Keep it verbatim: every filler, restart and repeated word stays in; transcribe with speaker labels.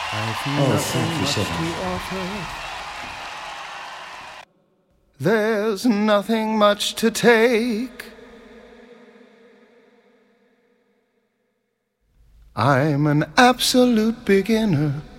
Speaker 1: I've
Speaker 2: Oh,
Speaker 1: nothing
Speaker 2: thank you so
Speaker 1: much
Speaker 2: much.
Speaker 1: to offer. There's nothing much to take. I'm an absolute beginner.